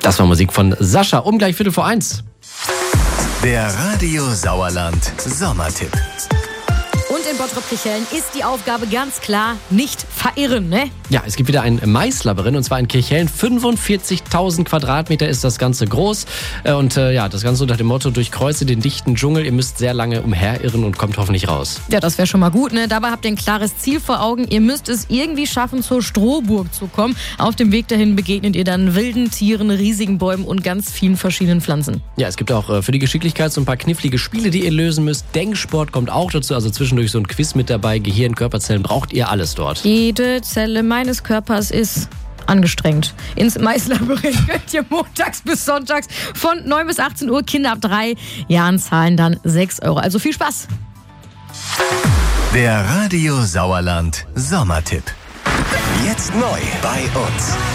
Das war Musik von Sascha, um gleich 1:15. Der Radio Sauerland Sommertipp. Und in Bottrop-Kirchhellen ist die Aufgabe ganz klar, nicht verirren, ne? Ja, es gibt wieder ein Maislabyrinth und zwar in Kirchhellen. 45.000 Quadratmeter ist das Ganze groß. Und das Ganze unter dem Motto: Durchkreuze den dichten Dschungel. Ihr müsst sehr lange umherirren und kommt hoffentlich raus. Ja, das wäre schon mal gut, ne? Dabei habt ihr ein klares Ziel vor Augen. Ihr müsst es irgendwie schaffen, zur Strohburg zu kommen. Auf dem Weg dahin begegnet ihr dann wilden Tieren, riesigen Bäumen und ganz vielen verschiedenen Pflanzen. Ja, es gibt auch für die Geschicklichkeit so ein paar knifflige Spiele, die ihr lösen müsst. Denksport kommt auch dazu, also zwischendurch so ein Quiz mit dabei. Gehirn, Körperzellen, braucht ihr alles dort. Jede Zelle meines Körpers ist angestrengt. Ins Maislabyrinth könnt ihr montags bis sonntags von 9 bis 18 Uhr. Kinder ab 3 Jahren zahlen dann 6 €. Also viel Spaß! Der Radio Sauerland Sommertipp. Jetzt neu bei uns.